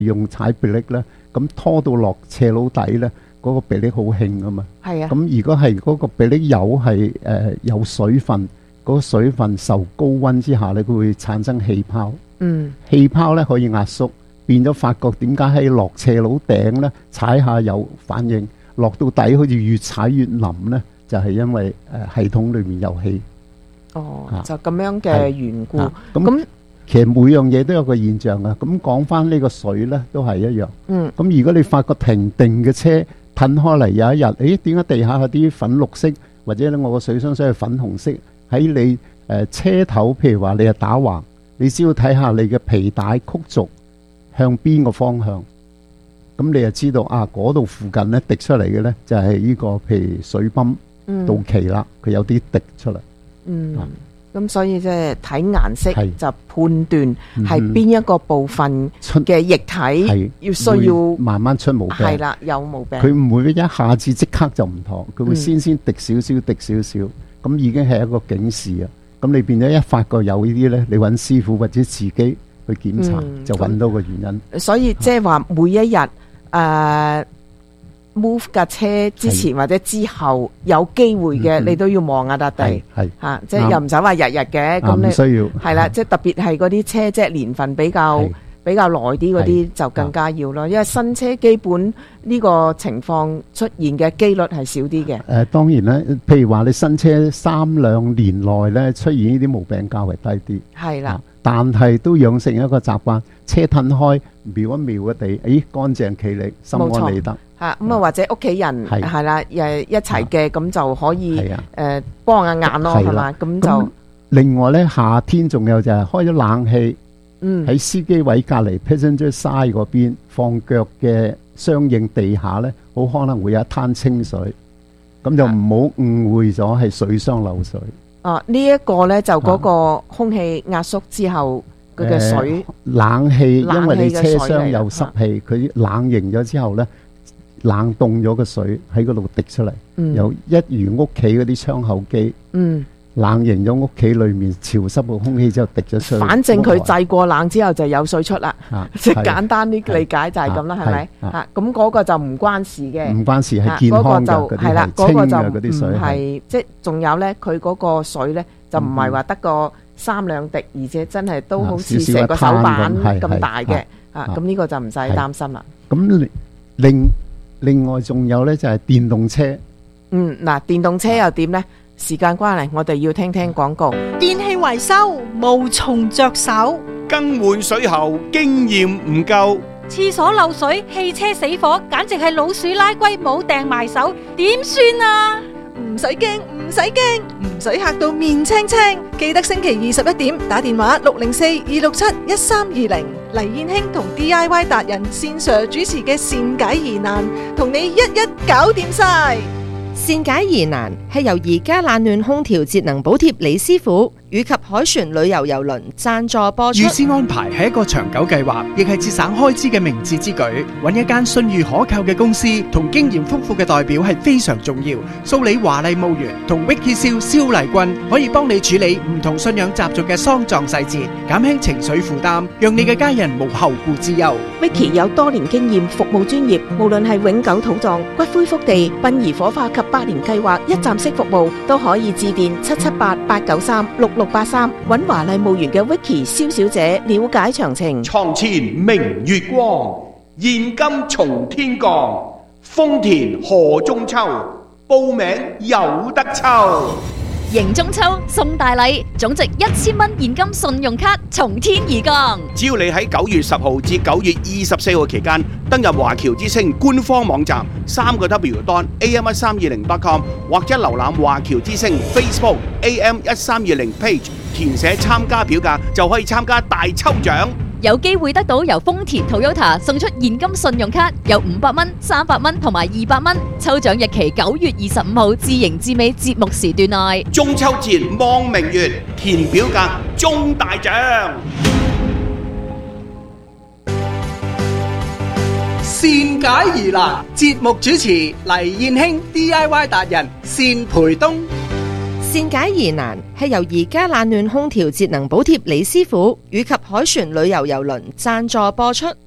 用踩迫力咧，咁拖到落斜路底咧，嗰個迫力好輕啊嘛。 係啊。 咁如果係嗰個迫力油係有水分，嗰個水分受高溫之下咧，佢會產生氣泡。氣泡咧可以壓縮，變咗發覺點解喺落斜路頂咧踩下有反應，落到底好似越踩越腍咧，就係因為系統裏面有氣。 就咁樣嘅緣故。咁其實每樣嘢都有個現象啊。咁講翻呢個水咧，都係一樣。咁如果你發覺停定嘅車褪開嚟，有一日，誒點解地下有啲粉綠色，或者咧我個水箱水係粉紅色，喺你車頭，譬如話你係打橫，你只要睇下你嘅皮帶曲軸向邊個方向，咁你就知道啊，嗰度附近咧滴出嚟嘅咧就係呢個譬如水泵到期啦，佢有啲滴出嚟。 咁所以即係睇顏色就判斷係邊一個部分嘅液體要需要慢慢出毛病。 係啦，有毛病。 佢唔會一下子即刻就唔妥，佢會先滴少少，滴少少，咁已經係一個警示啊。咁你變咗一發覺有呢啲咧，你揾師傅或者自己去檢查，就揾到個原因。 所以即係話每一日move 架車之前或者之後有機會嘅，你都要望下笪地，即係又唔使話日日嘅。咁你唔需要係啦，即係特別係嗰啲車即係年份比較耐啲嗰啲就更加要咯。因為新車基本呢個情況出現嘅機率係少啲嘅。 當然啦，譬如話你新車3-2年內咧出現呢啲毛病較為低啲， 係啦， 但係都養成一個習慣，車褪開瞄一瞄個地，咦乾淨企理，心安理得。 咁或者屋企人係啦，一齊嘅，咁就可以幫下眼咯，係嘛？咁就另外咧，夏天仲有就係開咗冷氣，喺司機位隔離 passenger side 嗰邊放腳嘅相應地下咧，好可能會有一灘清水，咁就唔好誤會咗係水箱漏水。 呢一個咧就嗰個空氣壓縮之後佢嘅水， 冷氣因為你車廂有濕氣，佢冷凝咗之後咧。冷凍咗個水喺嗰度滴出嚟，有一如屋企嗰啲窗口機，冷凝咗屋企裏面潮濕嘅空氣之後滴咗出嚟。 反正佢製過冷之後就有水出啦，即係簡單啲理解就係咁啦，係咪？咁嗰個就唔關事嘅， 唔關事係健康嘅， 係啦，嗰個就唔係即係仲有咧，佢嗰個水咧就唔係話得個3-2滴，而且真係都好似成個手板咁大嘅，咁呢個就唔使擔心啦。 咁另外仲有咧就係電動車。 電動車又點呢？時間關係，我哋要聽聽廣告。 電器維修無從着手， 更換水喉經驗唔夠， 廁所漏水、汽車死火，簡直係老鼠拉龜冇掟埋手，點算啊？ 唔使驚，唔使驚，唔使嚇到面青青。記得星期21點打電話604-267-1320，黎燕卿同 DIY 達人線上主持嘅善解疑難，同你一一搞掂晒。 善解疑難係由而家冷暖空調節能補貼李師傅以及海船旅遊郵輪贊助播出。 預先安排係一個長久計劃，亦係節省開支嘅明智之舉。揾一間信譽可靠嘅公司同經驗豐富嘅代表係非常重要。蘇里華麗墓園同 Vicky 蕭麗君可以幫你處理唔同信仰習俗嘅喪葬細節，減輕情緒負擔，讓你嘅家人無後顧之憂。 Vicky 有多年經驗，服務專業，無論係永久土葬、骨灰福地、殯儀火化及百年計劃一站式服務，都可以致電778-893-6683，揾華麗墓園嘅 Vicky 蕭小姐了解詳情。 床前明月光，現金從天降，豐田賀中秋，報名有得抽。 迎中秋送大禮，總值1000蚊現金信用卡從天而降。 只要你喺9月10號至9月24號期間登入華僑之星官方網站3w.am1320.com 或者瀏覽華僑之星 Facebook AM1320 page， 填寫參加表格就可以參加大抽獎。 有機會得到由豐田 Toyota 送出現金信用卡，有500蚊、300蚊同埋200蚊。抽獎日期9月25號至迎至尾節目時段內。 中秋節望明月，填表格中大獎。 善解疑難，節目主持黎燕卿 DIY 達人單培東。 善解疑難係由而家冷暖空調節能補貼李師傅以及海船旅遊郵輪贊助播出。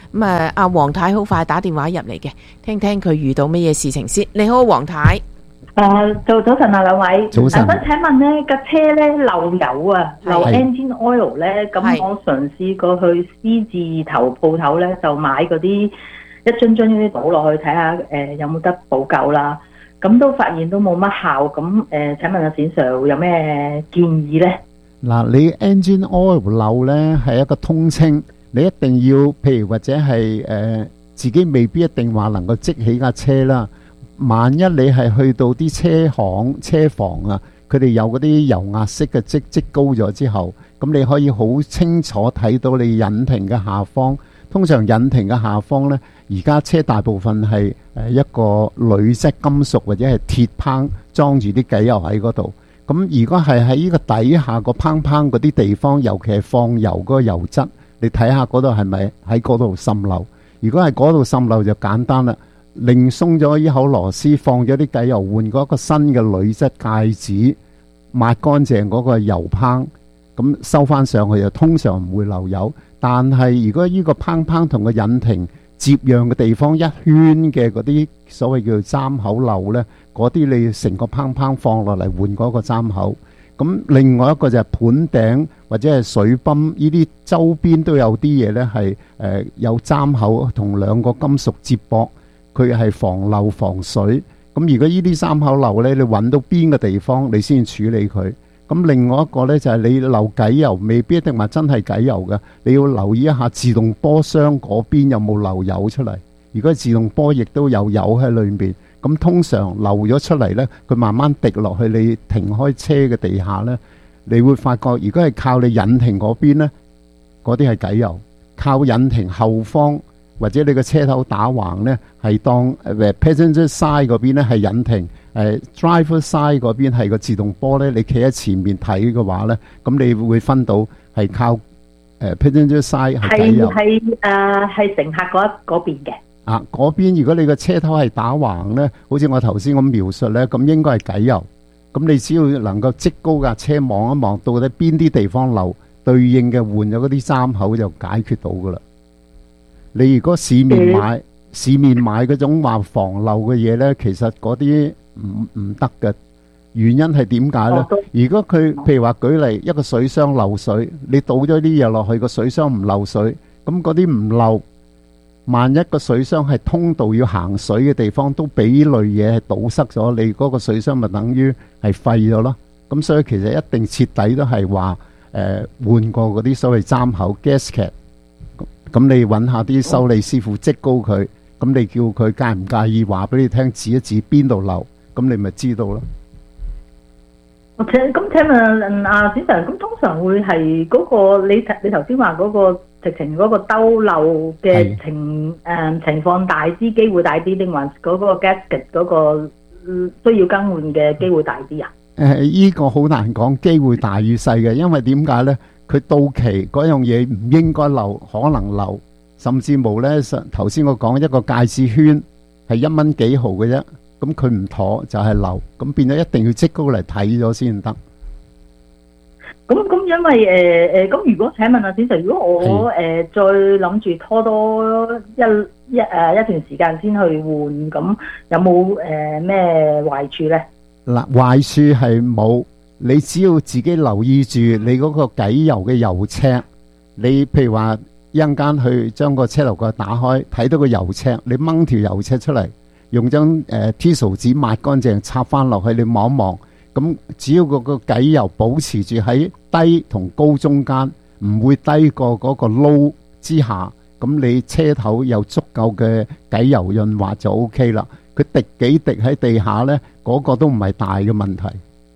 咁阿黃太好快打電話入嚟嘅，聽聽佢遇到乜嘢事情先。你好，黃太。 早晨啊，兩位。 早晨。 想請問呢架車咧漏油啊，漏 engine oil 咧，咁我嘗試過去獅字頭鋪頭咧，就買嗰啲一樽樽嗰啲倒落去睇下，有冇得補救啦。咁都發現都冇乜效。咁請問阿冼 Sir 有咩建議咧？嗱， 你 engine oil 漏咧係一個通稱，你一定要譬如或者係自己未必一定話能夠積起架車啦。萬一你係去到啲車行車房啊，佢哋有嗰啲油壓式嘅積高咗之後，咁你可以好清楚睇到你引擎嘅下方。通常引擎嘅下方呢，而家車大部分係一個鋁質金屬或者係鐵棒裝住啲機油喺嗰度。咁如果係喺呢個底下個棒棒嗰啲地方，尤其係放油嗰個油質，你睇下嗰度係咪喺嗰度滲漏？如果係嗰度滲漏就簡單啦。擰鬆咗呢口螺絲，放咗啲機油，換過一個新嘅鋁質戒指，抹乾淨嗰個油棒，咁收翻上去就通常唔會漏油。但係如果呢個棒棒同個引擎接壤嘅地方一圈嘅嗰啲所謂叫做針口漏呢，嗰啲你成個棒棒放落嚟換嗰個針口。咁另外一個就係盤頂或者係水泵呢啲周邊都有啲嘢呢係有針口同兩個金屬接駁。佢係防漏防水，咁如果呢啲三口漏呢，你揾到邊個地方你先處理佢。咁另外一個呢，就係你漏機油，未必一定話真係機油嘅，你要留意一下自動波箱嗰邊有冇漏油出嚟。如果自動波亦都有油喺裏面，咁通常漏咗出嚟呢，佢慢慢滴落去你停開車嘅地下呢，你會發覺如果係靠你引擎嗰邊呢，嗰啲係機油；靠引擎後方或者你個車頭打橫呢，係當passenger side 嗰邊呢係引擎，driver side 嗰邊係個自動波呢。你企喺前面睇嘅話呢，咁你會分到係靠passenger side 係機油， 係乘客嗰邊嘅。 嗰邊如果你個車頭係打橫呢，好似我頭先咁描述呢，咁應該係機油。咁你只要能夠積高架車望一望，到底邊啲地方漏，對應嘅換咗嗰啲針口就解決到噶啦。你如果市面買嗰種話防漏嘅嘢呢，其實嗰啲唔得嘅。原因係點解呢？如果佢譬如話舉例一個水箱漏水，你倒咗啲嘢落去，個水箱唔漏水，咁嗰啲唔漏，萬一個水箱係通道要行水嘅地方，都俾類嘢係堵塞咗，你嗰個水箱咪等於係廢咗咯。咁所以其實一定徹底都係話換過嗰啲所謂針口 gasket。咁你揾下啲修理師傅積高佢，咁你叫佢介唔介意話俾你聽，指一指邊度漏，咁你咪知道咯。 咁請問阿冼 Sir，咁通常會係嗰個你頭先話嗰個直情嗰個兜漏嘅情況大啲，機會大啲，定還嗰個 gasket 嗰個需要更換嘅機會大啲啊？ 依個好難講機會大與細嘅，因為點解呢？佢到期嗰樣嘢唔應該漏，可能漏，甚至冇呢。頭先我講一個戒指圈係1蚊幾毫嘅啫，咁佢唔妥就係漏，咁變咗一定要積高嚟睇咗先得。 咁因為咁如果請問阿冼 Sir，如果我再諗住拖多一段時間先去換，咁有冇咩壞處呢？ 嗱，壞處係冇。你只要自己留意住你嗰個機油嘅油尺，你譬如話一陣間去將個車頭蓋打開，睇到個油尺，你掹條油尺出嚟，用張Tissot紙抹乾淨，插翻落去，你望一望，咁只要嗰個機油保持住喺低同高中間，唔會低過嗰個撈之下，咁你車頭有足夠嘅機油潤滑就 OK 啦。佢滴幾滴喺地下呢，嗰個都唔係大嘅問題。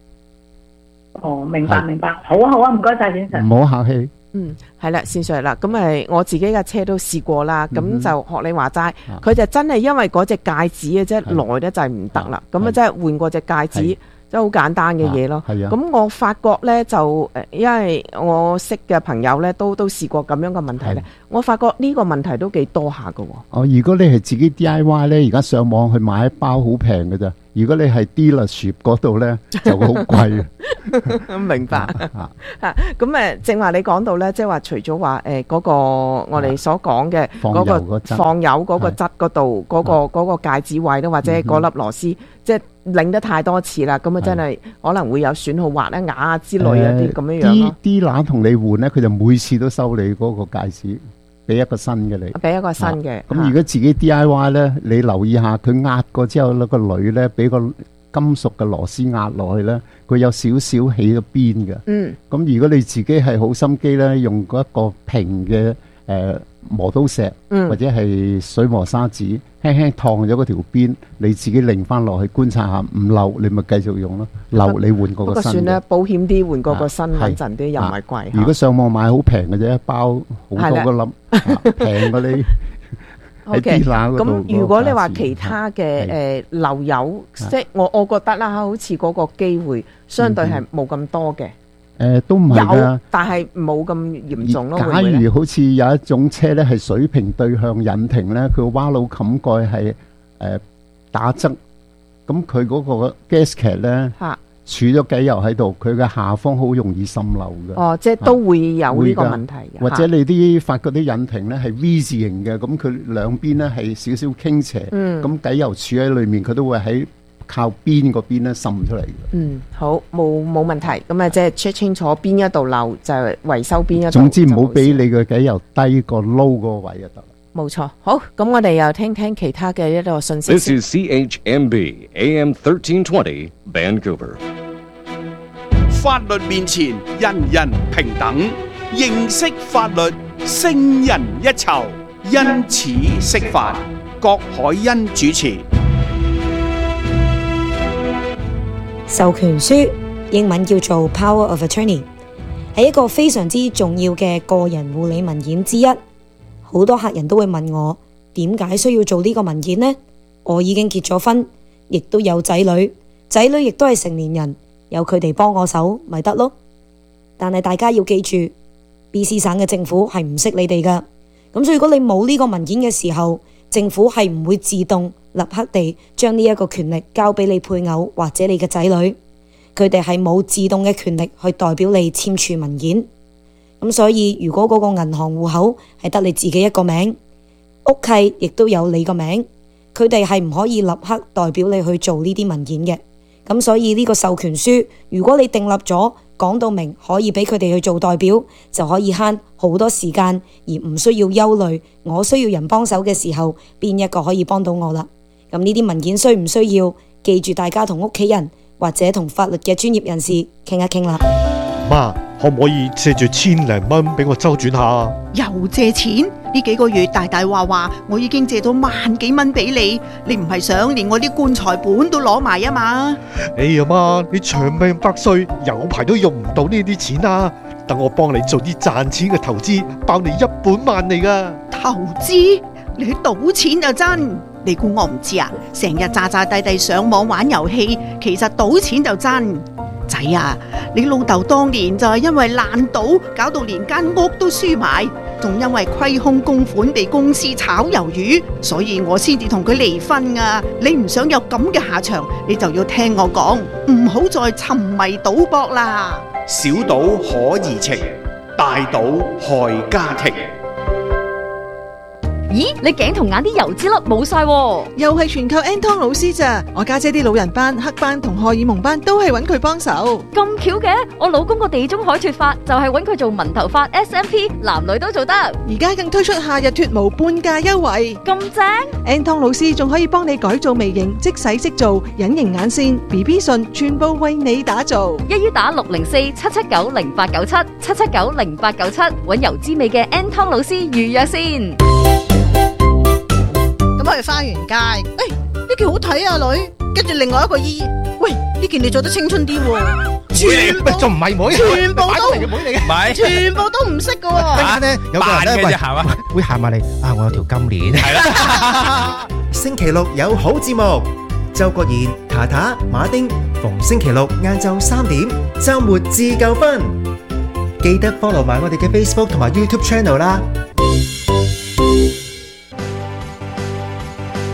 明白，好啊，唔該晒冼 Sir， 唔好客氣。 係啦，冼 Sir啦，咁我自己嘅車都試過啦，咁就學你話齋，佢就真係因為嗰隻戒指啊，即係耐得就係唔得啦，咁即係換過隻戒指，即係好簡單嘅嘢咯。咁我發覺呢，就因為我識嘅朋友呢，都試過咁樣嘅問題呢，我發覺呢個問題都幾多下㗎喎。 如果你係自己 DIY 呢，而家上網去買一包好平嘅咋如果你係 dealership 嗰度咧，就好貴。 明白咁正話你講到咧，即係話除咗話嗰個我哋所講嘅嗰個放油嗰個質嗰度嗰個戒指位咧，或者嗰粒螺絲即係擰得太多次啦，咁啊真係可能會有損耗或者瓦啊之類一啲咁樣樣咯。啲同你換咧，佢就每次都收你嗰個戒指，俾一個新嘅你， 俾一個新嘅。 咁如果自己 DIY 咧，你留意下佢壓過之後咧，個鋁咧俾個金屬嘅螺絲壓落去咧，佢有少少起咗邊嘅。咁如果你自己係好心機咧，用嗰一個平嘅磨刀石，或者係水磨砂紙，輕輕燙咗嗰條邊，你自己擰翻落去觀察下，唔漏你咪繼續用咯。漏你換過個新嘅。不過算啦， 保險啲，換過個新穩陣啲，又唔係貴。 如果上網買好平嘅啫，一包好多個粒，平過你。 OK， 咁如果你話其他嘅漏油，即係我覺得啦，好似嗰個機會相對係冇咁多嘅。 都唔係㗎， 但係冇咁嚴重咯。 假如好似有一種車咧係水平對向引擎咧，佢個蛙佬冚蓋係打側，咁佢嗰個 gasket 咧儲咗機油喺度，佢嘅下方好容易滲漏嘅。 哦，即係都會有呢個問題嘅。 或者你啲發嗰啲引擎咧係 V 字形嘅，咁佢兩邊咧係少少傾斜，咁機油儲喺裏面，佢都會喺靠邊嗰邊咧滲出嚟嘅。 好，冇問題。咁啊，即係 check 清楚邊一度漏就係維修邊一度。 總之唔好俾你嘅機油低過撈個位就得啦。 冇錯。好，咁我哋又聽聽其他嘅一個信息。 This is CHMB AM 1320 Vancouver。 法律面前人人平等，認識法律勝人一籌。因此釋法，郭海欣主持。 授權書英文叫做 Power of Attorney， 係一個非常之重要嘅個人護理文件之一。好多客人都會問我點解需要做呢個文件呢？我已經結咗婚，亦都有仔女，仔女亦都係成年人，有佢哋幫我手咪得咯。但係大家要記住 BC 省嘅政府係唔識你哋噶，咁所以如果你冇呢個文件嘅時候，政府係唔會自動立刻地將呢一個權力交俾你配偶或者你嘅仔女，佢哋係冇自動嘅權力去代表你簽署文件。咁所以如果嗰個銀行戶口係得你自己一個名，屋契亦都有你個名，佢哋係唔可以立刻代表你去做呢啲文件嘅。咁所以呢個授權書，如果你訂立咗講到明可以俾佢哋去做代表，就可以慳好多時間，而唔需要憂慮我需要人幫手嘅時候邊一個可以幫到我啦。咁呢啲文件需唔需要？記住大家同屋企人或者同法律嘅專業人士傾一傾啦。 媽，可唔可以借住1000零蚊俾我周轉下？ 又借錢？呢幾個月大大話我已經借到萬幾蚊俾你，你唔係想連我啲棺材本都攞埋啊嘛？ 哎呀媽，你長命百歲，有排都用唔到呢啲錢啊！等我幫你做啲賺錢嘅投資，包你一本萬利噶。 投資？你去賭錢就真？你估我唔知啊？成日詐詐諦諦上網玩遊戲，其實賭錢就真。仔啊，你老豆當年就係因為爛賭，搞到連間屋都輸埋，仲因為虧空公款被公司炒魷魚，所以我先至同佢離婚啊！你唔想有咁嘅下場，你就要聽我講，唔好再沉迷賭博啦。 小賭可怡情，大賭害家庭。 咦，你頸同眼啲油脂粒冇晒喎， 又係全靠 Anton 老師咋？我家姐啲老人班、黑班同荷爾蒙班都係揾佢幫手。 咁巧嘅，我老公個地中海脫髮就係揾佢做紋頭髮 SMP， 男女都做得。 而家更推出夏日脫毛半價優惠， 咁正 ！Anton 老師仲可以幫你改造眉形、即洗即做、隱形眼線、BB 唇，全部為你打造。 一於打604-779-0897 779-0897，揾油脂美嘅 Anton 老師預約先。 咁我哋返完街，呢件好睇啊女，跟住另外一個姨，喂，呢件你做得青春啲喎，全部仲唔係妹， 全部都妹嚟嘅， 全部都唔識嘅喎。 陣間咧有個人咧會行埋嚟啊！我有條金鏈，係啦。 星期六有好節目，周國賢、塔塔、馬丁，逢星期六晏晝3點，週末自夠分。記得 follow 埋我哋嘅 Facebook 同埋 YouTube channel 啦。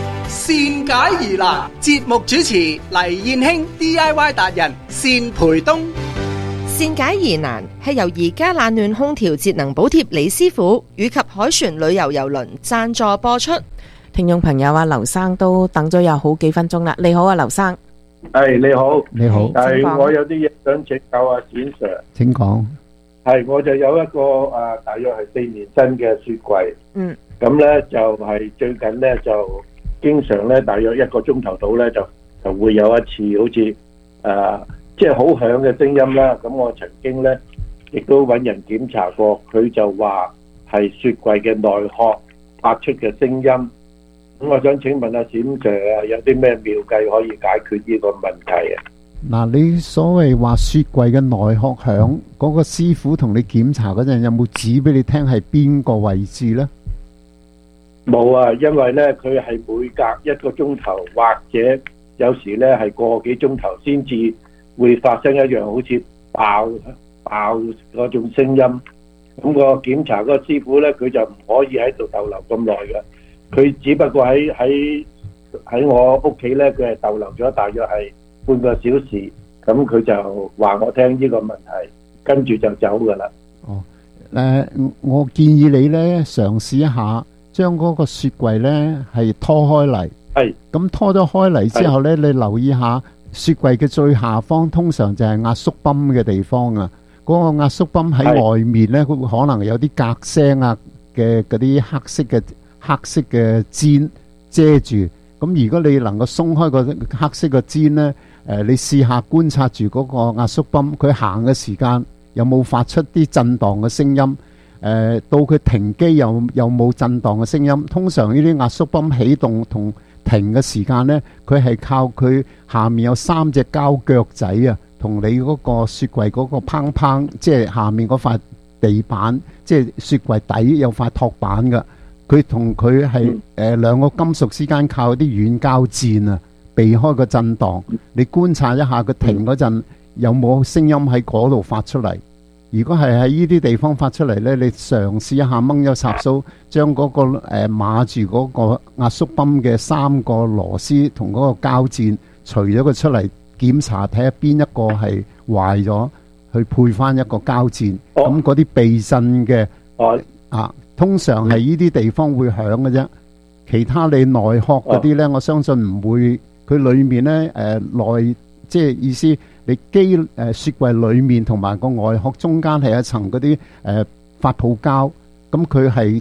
善解疑難，節目主持黎燕興 DIY 達人單培東。 善解疑難係由宜家冷暖空調節能補貼李師傅以及凱旋旅遊郵輪贊助播出。 聽眾朋友啊，劉生都等咗有好幾分鐘啦。你好啊，劉生。 你好， 你好。 我有啲嘢想請教阿冼 Sir。 請講。 我就有一個大約係4年新嘅雪櫃。咁咧就係最近咧就經常咧大約1個鐘頭到咧就會有一次好似即係好響嘅聲音啦。咁我曾經咧亦都揾人檢查過，佢就話係雪櫃嘅內殼發出嘅聲音。咁我想請問阿冼 Sir 啊，有啲咩妙計可以解決呢個問題啊？ 嗱，你所謂話雪櫃嘅內殼響，嗰個師傅同你檢查嗰陣有冇指俾你聽係邊個位置呢？ 冇啊，因為咧佢係每隔1個鐘頭，或者有時咧係個幾鐘頭先至會發生一樣好似爆嗰種聲音。咁個檢查嗰個師傅咧，佢就唔可以喺度逗留咁耐嘅。佢只不過喺我屋企咧，佢係逗留咗大約係半個小時。咁佢就話我聽呢個問題，跟住就走噶啦。 我建議你咧嘗試一下，將嗰個雪櫃咧係拖開嚟。咁拖咗開嚟之後咧，你留意下雪櫃嘅最下方，通常就係壓縮泵嘅地方啊。嗰個壓縮泵喺外面咧，佢可能有啲隔聲啊嘅嗰啲黑色嘅氈遮住。咁如果你能夠鬆開個黑色嘅氈咧，你試下觀察住嗰個壓縮泵，佢行嘅時間有冇發出啲震盪嘅聲音？到佢停機有冇震盪嘅聲音？通常呢啲壓縮泵起動同停嘅時間呢，佢係靠佢下面有3隻膠腳仔啊，同你嗰個雪櫃嗰個砰砰，即係下面嗰塊地板，即係雪櫃底有塊托板噶。佢同佢係兩個金屬之間靠啲軟膠墊啊，避開個震盪。你觀察一下佢停嗰陣有冇聲音喺嗰度發出嚟。如果係喺呢啲地方發出嚟呢，你嘗試一下掹咗插蘇，將嗰個碼住嗰個壓縮泵嘅3個螺絲同嗰個膠墊除咗佢出嚟，檢查睇下邊一個係壞咗，去配翻一個膠墊。咁嗰啲避震嘅通常係呢啲地方會響嘅啫。其他你內殼嗰啲呢，我相信唔會。佢裏面呢，內即係意思。你雪櫃裏面同埋個外殼中間係一層嗰啲發泡膠，咁佢係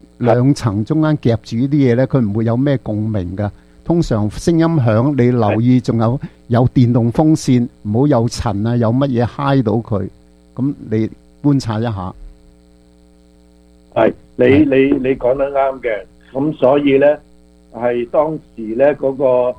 2層中間夾住呢啲嘢呢，佢唔會有咩共鳴噶。通常聲音響，你留意仲有電動風扇，唔好有塵啊，有乜嘢揩到佢，咁你觀察一下。 你講得啱嘅，咁所以呢係當時呢嗰個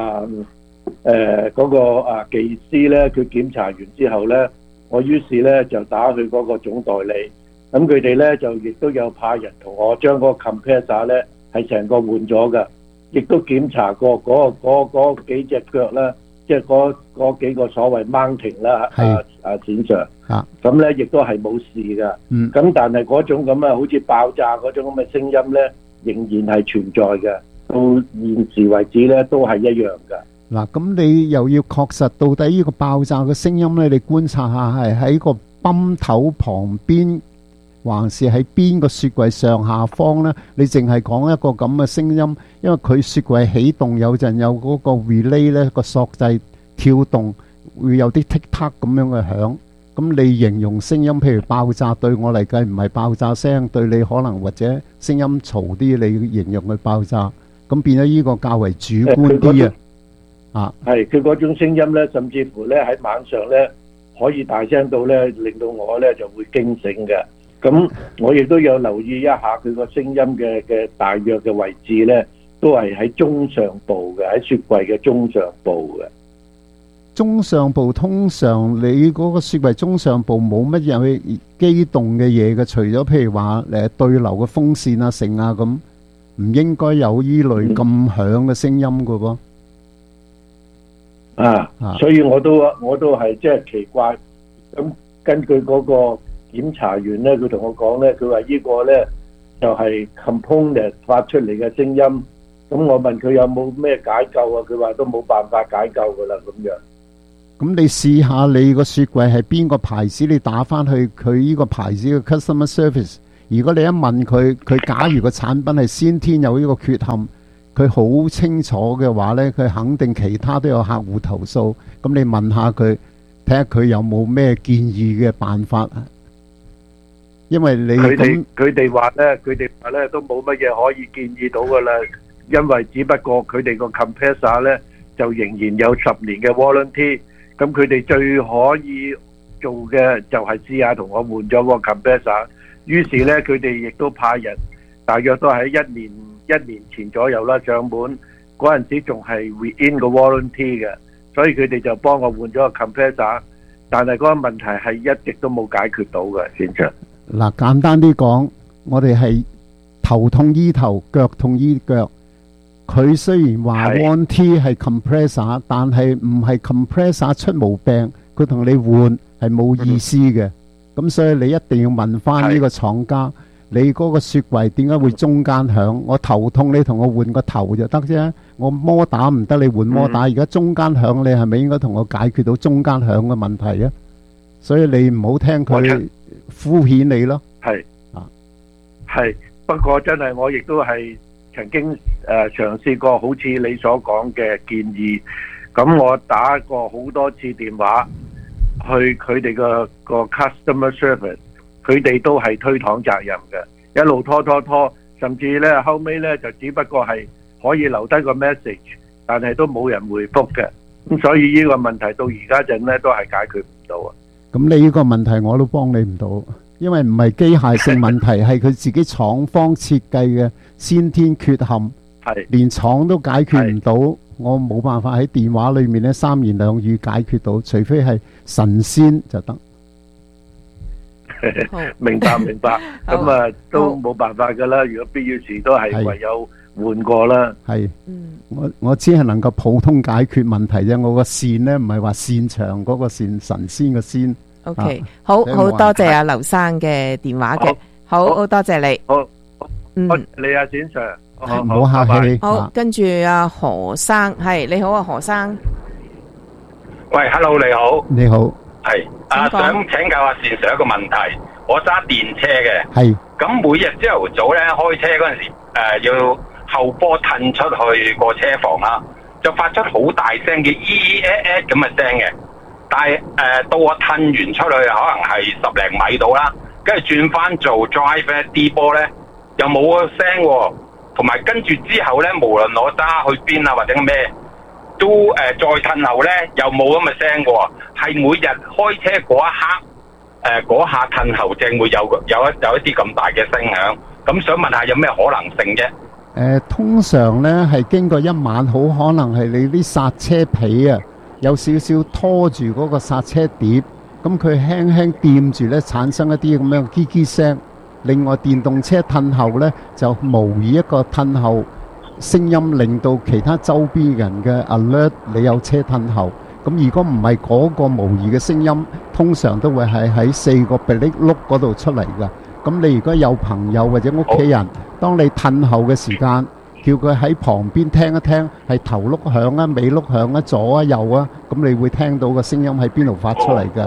嗰個技師咧，佢檢查完之後咧，我於是咧就打去嗰個總代理，咁佢哋咧就亦都有派人同我將嗰個 compressor 咧係成個換咗㗎，亦都檢查過嗰幾隻腳啦，即係嗰幾個所謂 mounting 啦，冼 Sir，咁咧亦都係冇事㗎。咁但係嗰種咁啊，好似爆炸嗰種咁嘅聲音咧，仍然係存在嘅，到現時為止咧都係一樣㗎。 嗱，咁你又要確實到底呢個爆炸嘅聲音呢，你觀察下係喺個泵頭旁邊，還是喺邊個雪櫃上下方呢？你淨係講一個咁嘅聲音，因為佢雪櫃起動有陣有嗰個 relay 呢個索掣跳動，會有啲 tick tock 咁樣嘅響。咁你形容聲音，譬如爆炸，對我嚟計唔係爆炸聲，對你可能或者聲音嘈啲，你形容佢爆炸，咁變咗呢個較為主觀啲啊。 係佢嗰種聲音咧，甚至乎咧喺晚上咧可以大聲到咧，令到我咧就會驚醒嘅。咁我亦都有留意一下佢個聲音嘅大約嘅位置咧，都係喺中上部嘅，喺雪櫃嘅中上部嘅。 中上部通常你嗰個雪櫃中上部冇乜嘢機動嘅嘢嘅，除咗譬如話對流嘅風扇啊、成啊咁，唔應該有依類咁響嘅聲音㗎噃。 所以我都係即係奇怪。咁根據嗰個檢查員咧，佢同我講咧，佢話呢個咧就係 component 發出嚟嘅聲音， 咁我問佢有冇咩解救啊？佢話都冇辦法解救噶啦咁樣。 咁你試下你個雪櫃係邊個牌子，你打翻去佢呢個牌子嘅 customer service。如果你一問佢，佢假如個產品係先天有呢個缺陷，佢好清楚嘅話呢，佢肯定其他都有客戶投訴。咁你問下佢，睇下佢有冇咩建議嘅辦法。因為你佢哋話咧都冇乜嘢可以建議到噶啦，因為只不過佢哋個 compressor 咧就仍然有10年嘅 warranty。咁佢哋最可以做嘅就係試下同我換咗個 compressor。於是咧，佢哋亦都派人，大約都喺一年前左右啦，上門嗰陣時仲係 within 個 warranty 嘅，所以佢哋就幫我換咗個 compressor。但係嗰個問題係一直都冇解決到嘅，先生。 嗱，簡單啲講，我哋係頭痛醫頭，腳痛醫腳。佢雖然話 warranty 係 compressor， 但係唔係 compressor 出毛病，佢同你換係冇意思嘅。咁所以你一定要問翻呢個廠家，你嗰個雪櫃點解會中間響？我頭痛，你同我換個頭就得啫。我摩打唔得，你換摩打。而家中間響，你係咪應該同我解決到中間響嘅問題啊？所以你唔好聽佢敷衍你咯。 係，不過真係我亦都係曾經嘗試過好似你所講嘅建議。咁我打過好多次電話去佢哋個 customer service， 佢哋都係推搪責任嘅，一路拖，甚至咧後尾咧就只不過係可以留低個 message， 但係都冇人回覆嘅。咁所以呢個問題到而家陣咧都係解決唔到啊。 咁你呢個問題我都幫你唔到，因為唔係機械性問題，係佢自己廠方設計嘅先天缺陷，連廠都解決唔到，我冇辦法喺電話裏面咧三言兩語解決到，除非係神仙就得。 明白，咁啊都冇辦法噶啦。如果必要時都係唯有換過啦。 係，我只係能夠普通解決問題啫。我個線呢唔係話擅長嗰個線，神仙嘅仙。 OK，好多謝阿劉生嘅電話嘅，好多謝你。 好，你阿展 Sir， 唔好客氣。 好，跟住阿何生，係你好啊，何生。 喂 ，Hello， 你好。 你好。 係想請教阿善 Sir 一個問題。我揸電車嘅， 係咁每日朝頭早咧開車嗰陣時，要後波褪出去個車房啦，就發出好大聲嘅咁嘅聲嘅。但係到我褪完出去，可能係10零米到啦，跟住轉翻做 drive 咧 D 波咧，又冇個聲喎。同埋跟住之後咧，無論我揸去邊啊或者咩，都再褪後咧又冇咁嘅聲喎。係每日開車嗰一刻。嗰下褪後正會有一啲咁大嘅聲響，咁想問下有咩可能性啫？ 通常呢係經過一晚，好可能係你啲剎車皮啊有少少拖住嗰個剎車碟，咁佢輕輕掂住呢，產生一啲咁樣嘰嘰聲。另外電動車褪後呢，就模擬一個褪後聲音，令到其他周邊人嘅 alert 你有車褪後。咁如果唔係嗰個模擬嘅聲音，通常都會係喺4個迫力轆嗰度出嚟㗎。咁你如果有朋友或者屋企人，當你褪後嘅時間，叫佢喺旁邊聽一聽，係頭轆響啊、尾轆響啊、左啊、右啊，咁你會聽到個聲音喺邊度發出嚟㗎。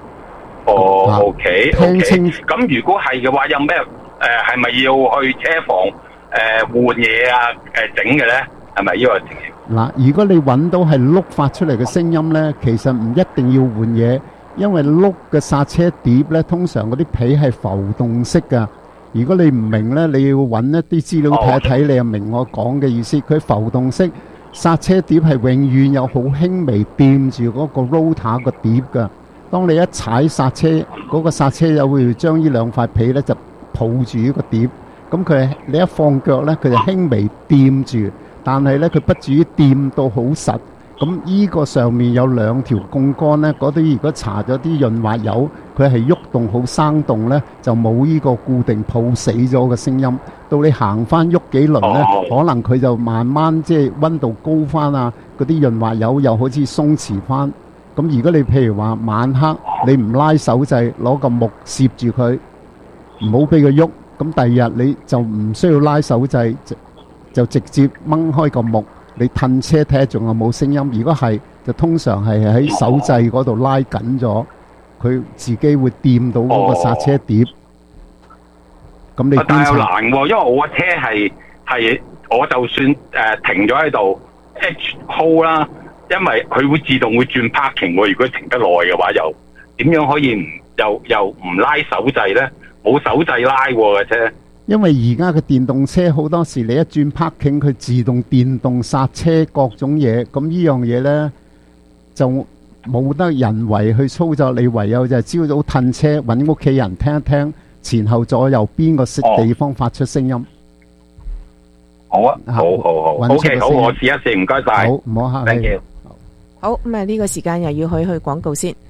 OK， 聽清。 咁如果係嘅話，有咩係咪要去車房換嘢啊整嘅咧？係咪呢個情形？ 嗱，如果你揾到係轆發出嚟嘅聲音呢，其實唔一定要換嘢，因為轆嘅剎車碟呢，通常嗰啲皮係浮動式噶。如果你唔明呢，你要揾一啲資料睇一睇，你就明我講嘅意思。佢浮動式剎車碟係永遠有好輕微掂住嗰個 rotor 個碟噶。當你一踩剎車，嗰個剎車又會將呢兩塊皮呢就抱住呢個碟。咁佢你一放腳呢，佢就輕微掂住。但係咧，佢不至於掂到好實。咁依個上面有2條槓桿咧，嗰啲如果搽咗啲潤滑油，佢係喐動好生動咧，就冇依個固定抱死咗嘅聲音。到你行翻喐幾輪咧，可能佢就慢慢即係溫度高翻啊，嗰啲潤滑油又好似鬆弛翻。咁如果你譬如話晚黑你唔拉手掣，攞個木攝住佢，唔好俾佢喐，咁第二日你就唔需要拉手掣。 就直接掹開個木，你褪車睇下仲有冇聲音。如果係，就通常係喺手掣嗰度拉緊咗，佢自己會掂到嗰個剎車碟。咁你但係又難喎，因為我個車係我就算停咗喺度 H hold 啦，因為佢會自動會轉 parking 喎。如果停得耐嘅話，又點樣可以又唔拉手掣咧？冇手掣拉喎嘅車。 因為而家嘅電動車好多時你一轉 parking， 佢自動電動剎車各種嘢，咁呢樣嘢咧就冇得人為去操作，你唯有就係朝早褪車揾屋企人聽一聽前後左右邊個地方發出聲音。 好啊，好，OK， 好，我試一試，唔該晒。 好，唔好客氣。 好，咁啊呢個時間又要去廣告先。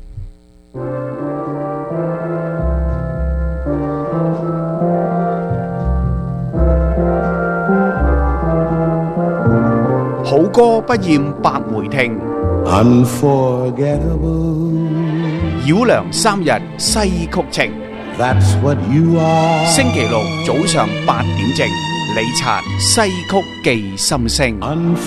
好歌不厭百回聽，繞梁3日西曲情。星期六早上8點正，李察西曲記心聲。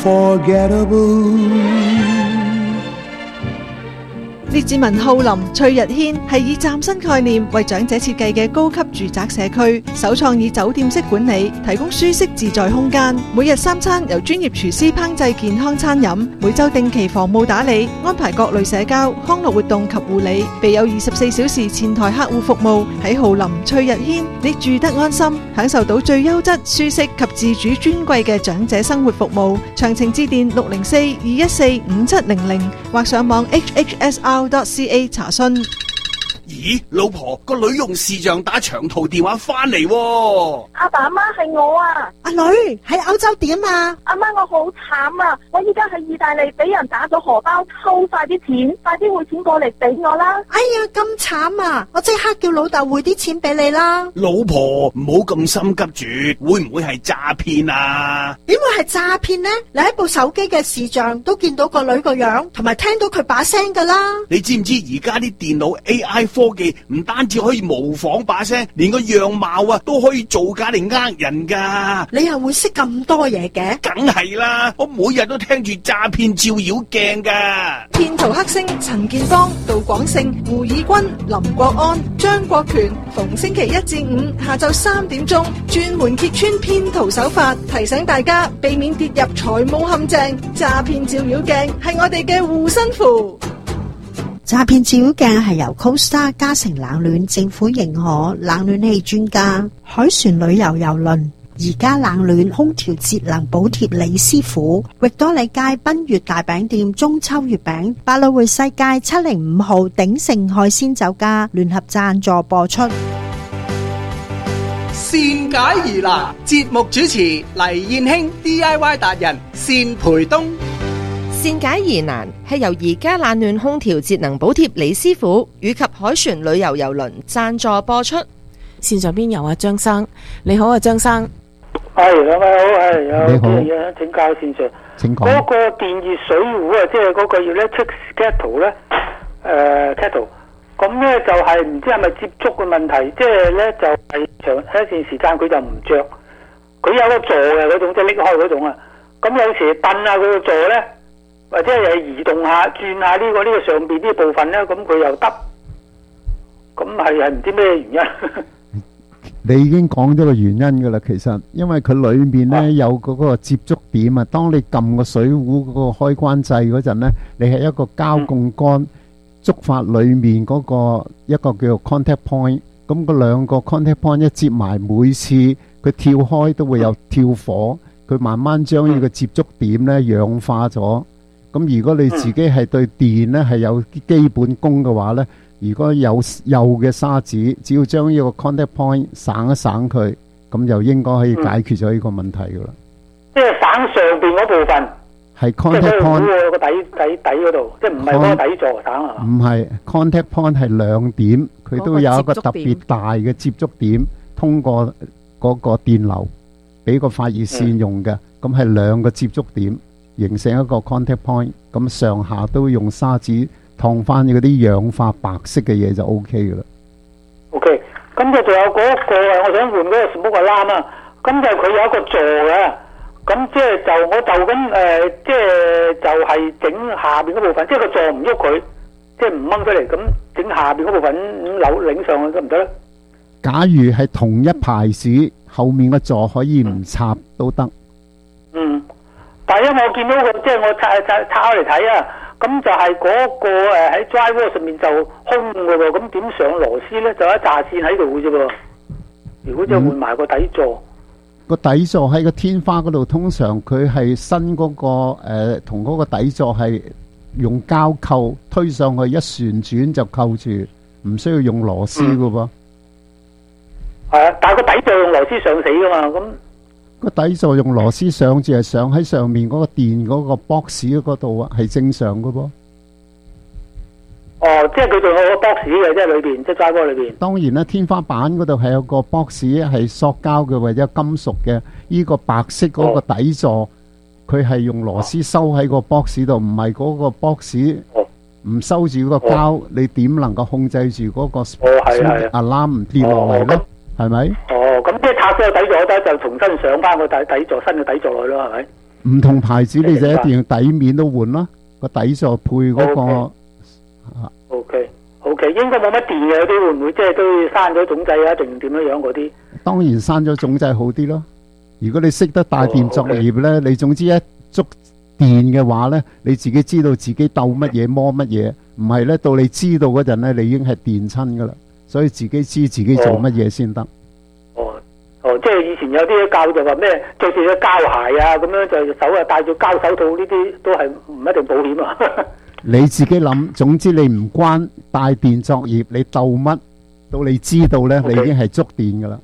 列治文浩林翠日軒係以嶄新概念為長者設計嘅高級住宅社區，首創以酒店式管理，提供舒適自在空間。每日3餐由專業廚師烹製健康餐飲，每週定期房務打理，安排各類社交、康樂活動及護理，備有24小時前台客戶服務。喺浩林翠日軒，你住得安心，享受到最優質、舒適及自主尊貴嘅長者生活服務。詳情致電604-214-5700或上網 hhsr.ca 查詢。 咦，老婆，個女用視像打長途電話翻嚟喎。 阿爸阿媽係我啊。阿女喺歐洲點啊？阿媽我好慘啊！我依家喺意大利俾人打咗荷包，偷晒啲錢，快啲匯錢過嚟俾我啦！哎呀，咁慘啊！我即刻叫老豆匯啲錢俾你啦。 老婆，唔好咁心急住，會唔會係詐騙啊？ 點會係詐騙呢？你喺部手機嘅視像都見到個女個樣，同埋聽到佢把聲噶啦。 你知唔知而家啲電腦 AI科技唔單止可以模仿把聲，連個樣貌啊都可以造假嚟呃人噶。 你又會識咁多嘢嘅？ 梗係啦，我每日都聽住詐騙照妖鏡噶。 騙徒黑星陳建邦、杜廣勝、胡以軍、林國安、張國權，逢星期1至5下晝3點鐘，專門揭穿騙徒手法，提醒大家避免跌入財務陷阱。詐騙照妖鏡係我哋嘅護身符。 詐騙照妖鏡係由 CoStar 嘉誠冷暖政府認可冷暖氣專家海船旅遊郵輪而家冷暖空調節能補貼李師傅域多利街賓悅大餅店中秋月餅百老匯世界705號鼎盛海鮮酒家聯合贊助播出。 善解疑難節目主持黎燕卿 DIY 達人單培東。 善解疑難係由而家冷暖空調節能補貼李師傅以及海船旅遊郵輪贊助播出。 線上邊有阿張生，你好啊張生。 係兩位好，係有啲嘢請教線上。 請講。 嗰個電熱水壺啊，即係嗰個 electric kettle 咧，kettle， 咁咧就係唔知係咪接觸嘅問題，即係咧就係長一段時間佢就唔着，佢有個座嘅嗰種，即係拎開嗰種啊。咁有時蹬下佢個座咧。或者係移動下、轉下呢個上邊啲部分咧，咁佢又得，咁係唔知咩原因？ 你已經講咗個原因噶啦，其實因為佢裏面咧有嗰個接觸點啊。當你撳個水壺嗰個開關掣嗰陣咧，你係一個膠槓桿觸發裏面嗰個一個叫做 contact point。咁嗰兩個 contact point 一接埋，每次佢跳開都會有跳火，佢慢慢將呢個接觸點咧氧化咗。咁如果你自己係對電咧係有基本功嘅話咧，如果有幼嘅沙子，只要將呢個 contact point 省一省佢，咁就應該可以解決咗呢個問題噶啦。 即係省上邊嗰部分， 係 contact point 個底嗰度，即係唔係嗰個底座省啊？ 唔係 contact point 係兩點，佢都有一個特別大嘅接觸點，通過嗰個電流俾個發熱線用嘅，咁係兩個接觸點。形成一個 contact point， 咁上下都用砂紙燙翻嗰啲氧化白色嘅嘢就 OK 噶啦。 OK， 咁就仲有嗰個我想換嗰個 smoke alarm啊，咁就佢有一個座嘅， 咁即係就我就咁即係就係整下邊嗰部分，即係個座唔喐佢，即係唔掹出嚟，咁整下邊嗰部分扭擰上去得唔得咧？ 假如係同一牌子，後面個座可以唔插都得。 嗯，但係因為我見到個即係我拆開嚟睇啊，咁就係嗰個喺 driver 上面就空嘅喎，咁點上螺絲咧？就一紮線喺度嘅啫喎。如果就換埋個底座。 個底座喺個天花嗰度，通常佢係新嗰個同嗰個底座係用膠扣推上去，一旋轉就扣住，唔需要用螺絲嘅噃。 係啊，但係個底座用螺絲上死噶嘛，咁個底座用螺絲上住係上喺上面嗰個電嗰個 box 嗰度啊，係正常嘅噃。 哦，即係佢仲有個 box 嘅，即係裏邊，即係driver裏邊。 當然啦，天花板嗰度係有個 box 係塑膠嘅或者金屬嘅，呢個白色嗰個底座，佢係用螺絲收喺個 box 度，唔係嗰個 box 唔收住嗰個膠，你點能夠控制住嗰個 alarm 唔跌落嚟咧？係咪？ 哦，咁即係拆咗個底座得，就重新上翻個底座新嘅底座落去咯，係咪？ 唔同牌子你就一定要底面都換啦，個底座配嗰個。 OK， 應該冇乜電嘅，有啲會唔會即係都要刪咗總掣啊？定點樣樣嗰啲？ 當然刪咗總掣好啲咯。如果你識得帶電作業咧，你總之一觸電嘅話咧，你自己知道自己鬥乜嘢摸乜嘢，唔係咧到你知道嗰陣咧，你已經係電親噶啦。所以自己知自己做乜嘢先得。 即係以前有啲教就話咩着住隻膠鞋啊，咁樣就手啊戴住膠手套，呢啲都係唔一定保險啊。 你自己諗，總之你唔關帶電作業，你鬥乜到你知道咧，你已經係觸電噶啦。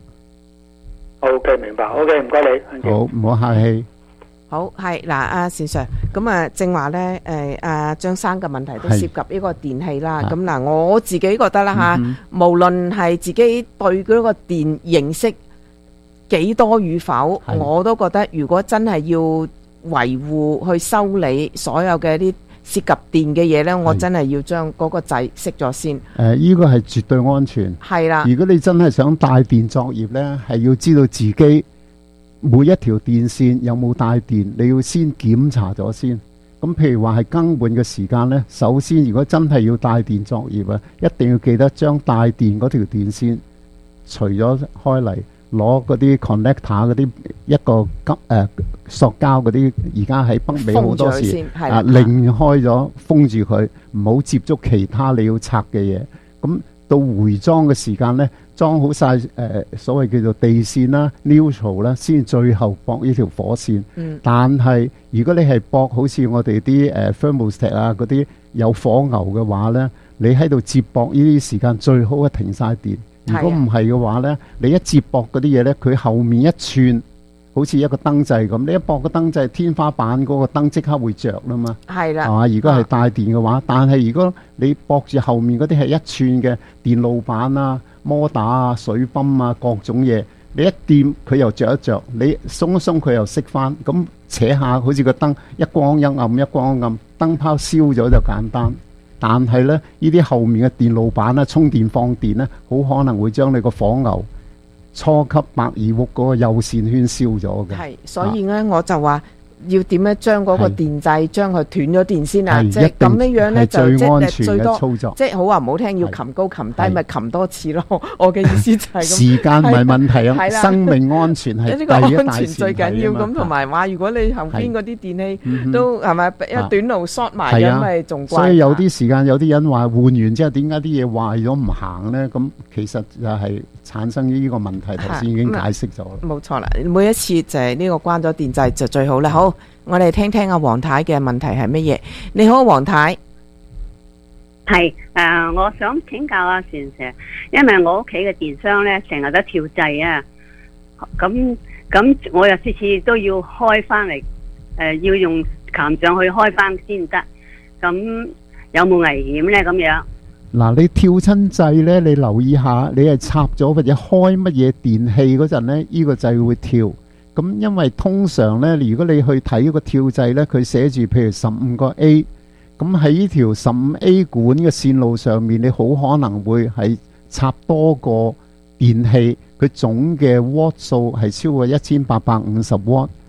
OK， 明白。OK， 唔該你。 好，唔好客氣。 好，係嗱，阿善 Sir，咁啊，正話咧，阿張生嘅問題都涉及呢個電器啦。咁嗱，我自己覺得啦吓，無論係自己對嗰個電認識幾多與否，我都覺得如果真係要維護去修理所有嘅啲涉及電嘅嘢咧，我真係要將嗰個掣熄咗先。 呢個係絕對安全。 係啦。 如果你真係想帶電作業咧，係要知道自己每一條電線有冇帶電，你要先檢查咗先。咁譬如話係更換嘅時間呢，首先如果真係要帶電作業啊，一定要記得將帶電嗰條電線除咗開嚟，攞嗰啲 connector 嗰啲一個塑膠嗰啲，而家喺北美好多時擰開咗封住佢，唔好接觸其他你要拆嘅嘢。咁到回裝嘅時間呢，裝好晒所謂叫做地線啦、neutral 啦，先最後駁呢條火線。但係如果你係駁好似我哋啲thermostat 啊嗰啲有火牛嘅話呢，你喺度接駁呢啲時間最好係停晒電。如果唔係嘅話呢，你一接駁嗰啲嘢呢，佢後面一串好似一個燈掣咁，你一駁個燈掣，天花板嗰個燈即刻會着啦嘛。係啦，係嘛？如果係帶電嘅話，但係如果你駁住後面嗰啲係一串嘅電路板啊、摩打啊、水泵啊各種嘢，你一掂佢又着一着，你鬆一鬆佢又熄翻，咁扯下好似個燈一光一暗一光一暗，燈泡燒咗就簡單。但係咧，呢啲後面嘅電路板咧，充電放電咧，好可能會將你個火牛初級百二伏嗰個有線圈燒咗嘅。係，所以咧我就話要點樣將嗰個電掣將佢斷咗電先啊！即係咁樣樣咧就即係最多操作。即係好話唔好聽，要擒高擒低，咪擒多次咯。我嘅意思就係咁。時間唔係問題啊，生命安全係第一大前提啊嘛。安全最緊要咁，同埋話如果你後邊嗰啲電器都係咪一短路 short 埋咁，咪仲怪。所以有啲時間有啲人話換完之後點解啲嘢壞咗唔行咧？咁其實就係產生呢個問題。頭先已經解釋咗。冇錯啦，每一次就係呢個關咗電掣就最好啦。好。我哋聽聽阿黃太嘅問題係乜嘢？你好，黃太。 係我想請教阿璇 Sir，因為我屋企嘅電箱咧成日都跳掣啊，咁我又次次都要開翻嚟，要用擒上去開翻先得，咁有冇危險咧？咁樣嗱，你跳親掣咧，你留意下，你係插咗或者開乜嘢電器嗰陣咧，呢個掣會跳。咁因為通常咧，如果你去睇個跳掣咧，佢寫住譬如15個 A， 咁喺呢條15 A 管嘅線路上面，你好可能會係插多個電器，佢總嘅瓦數係超過1850瓦，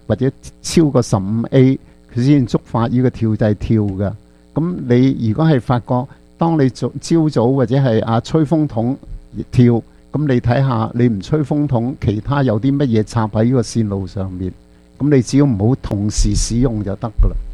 或者超過15A，佢先觸發呢個跳掣跳㗎。咁你如果係發覺，當你朝早或者係吹風筒跳，咁你睇下你唔吹風筒，其他有啲乜嘢插喺呢個線路上面，咁你只要唔好同時使用就得㗎啦。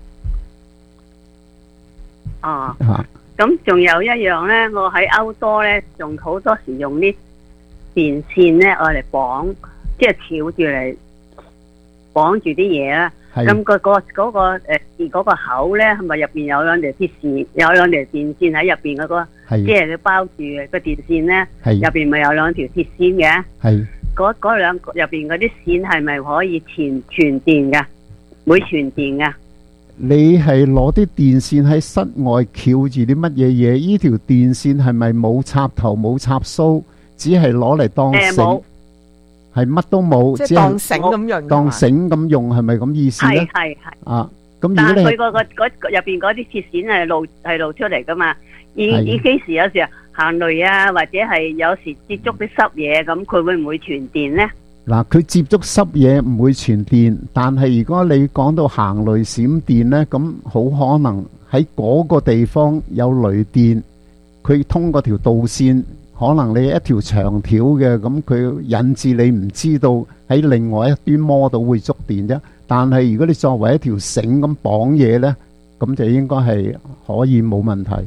哦，咁仲有一樣呢，我喺歐多呢，仲好多時用啲電線呢，我嚟綁，即係翹住嚟綁住啲嘢啦。咁嗰個口呢，係咪入邊有兩條鐵線，有兩條電線喺入邊嗰個，即係佢包住個電線呢，入邊咪有兩條鐵線嘅。係嗰兩入邊嗰啲線係咪可以傳電㗎？會傳電㗎？ 你係攞啲電線喺室外翹住啲乜嘢嘢？呢條電線係咪冇插頭冇插蘇，只係攞嚟當繩？係乜都冇， 即係當繩咁用。 當繩咁用係咪咁意思咧？ 係。 啊，咁如果但你係佢入邊嗰啲鐵線係露出嚟噶嘛？以幾時有時行雷啊，或者係有時接觸啲濕嘢，咁佢會唔會傳電咧？ 嗱，佢接觸濕嘢唔會傳電，但係如果你講到行雷閃電呢，咁好可能喺嗰個地方有雷電，佢通過條導線，可能你一條長條嘅，咁佢引致你唔知道喺另外一端摸到會觸電啫。但係如果你作為一條繩咁綁嘢呢，咁就應該係可以冇問題。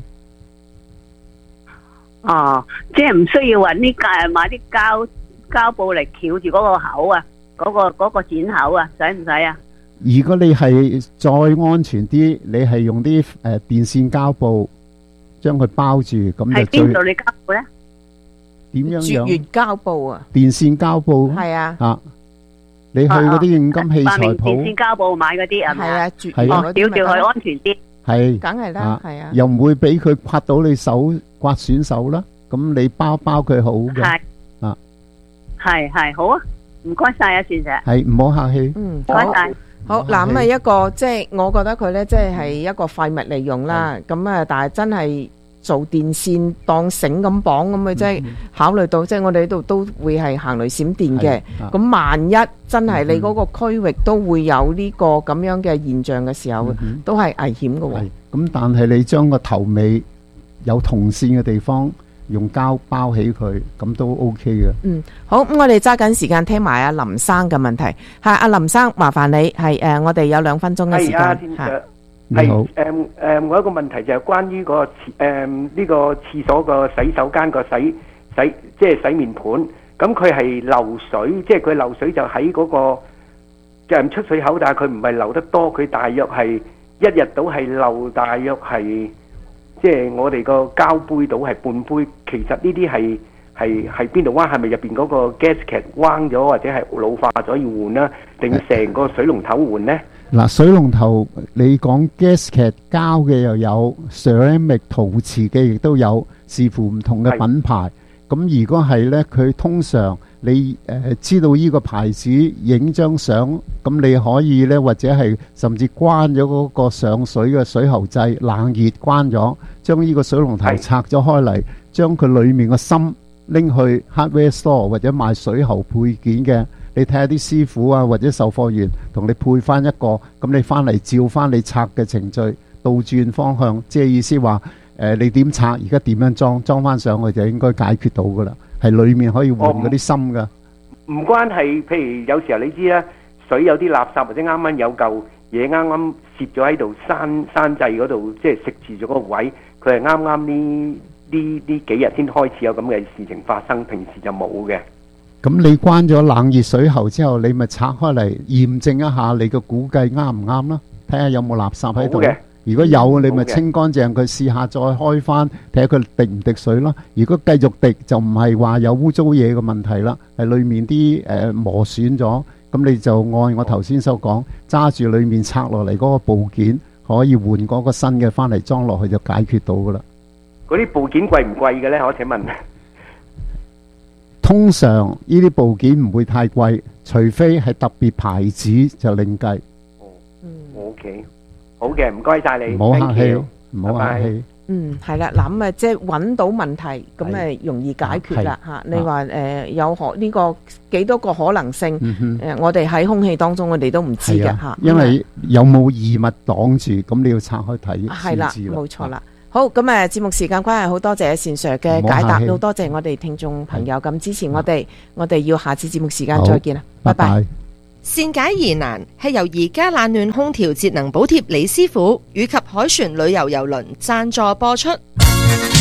哦，即係唔需要揾啲買啲膠布嚟翹住嗰個口啊，嗰個剪口啊，使唔使啊？ 如果你係再安全啲，你係用啲電線膠布將佢包住，咁就喺邊度你膠布咧？ 點樣樣？ 絕緣膠布啊！ 電線膠布係啊！ 你去嗰啲應金器材鋪， 電線膠布買嗰啲係咪啊？ 絕緣嗰啲，吊住佢安全啲。係， 梗係啦，係啊， 又唔會俾佢刮到你手，刮損手啦。咁你包佢好嘅。 係好啊，唔該晒啊，善姐。 係，唔好客氣。 唔該晒。 好嗱，咁啊一個即係我覺得佢咧，即係一個廢物嚟用啦。咁啊，但係真係做電線當繩咁綁咁啊，即係考慮到即係我哋呢度都會係行雷閃電嘅。咁萬一真係你嗰個區域都會有呢個咁樣嘅現象嘅時候，都係危險嘅喎。 咁但係你將個頭尾有銅線嘅地方，用膠包起佢，咁都 OK 嘅。 好，咁我哋揸緊時間聽埋阿林生嘅問題。係阿林生，麻煩你係我哋有2分鐘嘅時間。 你好。我有一個問題就係關於個呢個廁所個洗手間個洗即係洗面盤，咁佢係漏水，即係佢漏水就喺嗰個出水口，但係佢唔係漏得多，佢大約係一日到係漏大約係。即係我哋個膠杯到係半杯，其實呢啲係邊度彎？係咪入邊嗰個 gasket 彎咗，或者係老化咗要換啦？定成個水龍頭換呢？ 嗱，水龍頭你講 gasket 膠嘅又有 ceramic 陶瓷嘅亦都有，視乎唔同嘅品牌。咁如果係呢，佢通常你知道呢個牌子，影張相，咁你可以呢，或者係甚至關咗嗰個上水嘅水喉掣，冷熱關咗，將呢個水龍頭拆咗開嚟，將佢裡面個芯拎去 hardware store 或者賣水喉配件嘅，你睇下啲師傅啊或者售貨員同你配翻一個，咁你翻嚟照翻你拆嘅程序，倒轉方向，即係意思話你點拆，而家點樣裝翻上去就應該解決到噶啦，係裡面可以換嗰啲芯噶。 唔關係，譬如有時候你知啦，水有啲垃圾或者啱啱有嚿嘢啱啱攝咗喺度山掣嗰度，即係食住咗嗰個位，佢係啱啱呢幾日先開始有咁嘅事情發生，平時就冇嘅。 咁你關咗冷熱水喉之後，你咪拆開嚟驗證一下你嘅估計啱唔啱啦，睇下有冇垃圾喺度。如果有，你咪清乾淨佢，試下再開翻，睇下佢滴唔滴水咯。如果繼續滴，就唔係話有污糟嘢嘅問題啦，係裡面啲磨損咗。咁你就按我頭先所講，揸住裡面拆落嚟嗰個部件，可以換嗰個新嘅翻嚟裝落去就解決到噶啦。 嗰啲部件貴唔貴嘅呢？我請問。 通常呢啲部件唔會太貴，除非係特別牌子就另計。 OK。好嘅，唔該晒你。 唔好客氣，唔好客氣。 係啦，嗱咁即係揾到問題，咁容易解決啦嚇。你話有呢個幾多個可能性？我哋喺空氣當中，我哋都唔知嘅嚇。 因為有冇異物擋住，咁你要拆開睇係啦，冇錯啦。好，咁節目時間關係，好多謝善 Sir 嘅解答，都多謝我哋聽眾朋友咁支持我哋。我哋要下次節目時間再見啦，拜拜。 善解疑難係由宜家冷暖空調節能補貼李師傅以及凱旋旅遊郵輪贊助播出。